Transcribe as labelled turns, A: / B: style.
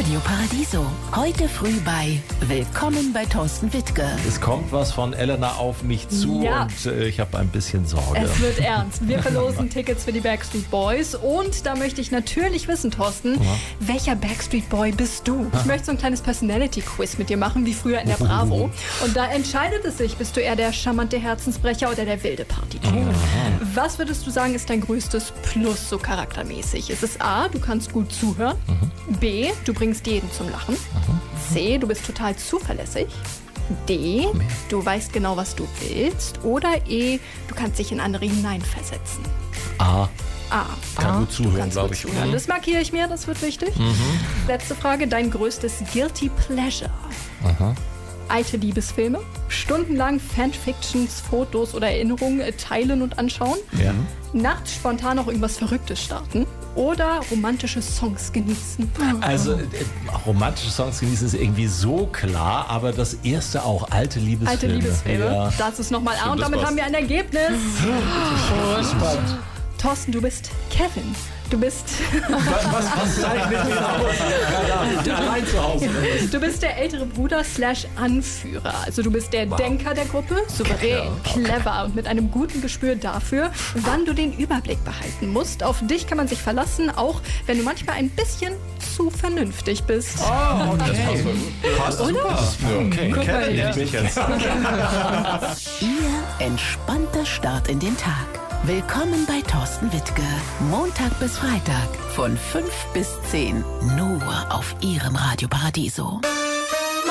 A: Radio Paradiso. Heute früh bei Willkommen bei Thorsten Wittke.
B: Es kommt was von Elena auf mich zu und ich habe ein bisschen Sorge.
C: Es wird ernst. Wir verlosen Tickets für die Backstreet Boys und da möchte ich natürlich wissen, Thorsten, welcher Backstreet Boy bist du? Ich möchte so ein kleines Personality-Quiz mit dir machen, wie früher in der Bravo. Und da entscheidet es sich, bist du eher der charmante Herzensbrecher oder der wilde Partytyp. Was würdest du sagen, ist dein größtes Plus so charaktermäßig? Ist es A, du kannst gut zuhören, B, du bringst jeden zum Lachen, C, du bist total zuverlässig, D, du weißt genau, was du willst, oder E, du kannst dich in andere hineinversetzen?
B: A.
C: A.
B: Kann gut zuhören, glaube ich.
C: Das markiere ich mir, das wird wichtig. Letzte Frage, dein größtes Guilty Pleasure? Alte Liebesfilme, stundenlang Fanfictions, Fotos oder Erinnerungen teilen und anschauen, nachts spontan auch irgendwas Verrücktes starten oder romantische Songs genießen.
B: Also romantische Songs genießen ist irgendwie so klar, aber das erste auch, alte Liebesfilme.
C: Alte Liebesfilme,
B: Ja.
C: das ist nochmal A und damit
B: was.
C: haben wir ein Ergebnis.
B: Spannend.
C: Thorsten, du bist Kevin. Du bist...
B: Was zeichnet mir aus? Allein zu Hause.
C: Du bist der ältere Bruder / Anführer. Also du bist der Denker der Gruppe, souverän, clever und mit einem guten Gespür dafür, wann du den Überblick behalten musst. Auf dich kann man sich verlassen, auch wenn du manchmal ein bisschen zu vernünftig bist.
B: Oh, okay. Passt
C: Oder?
B: Okay,
C: Guck mal hier.
B: ich mich jetzt.
A: Ihr entspannter Start in den Tag. Willkommen bei Thorsten Wittke. Montag bis Freitag von 5 bis 10. Nur auf Ihrem Radio Paradiso.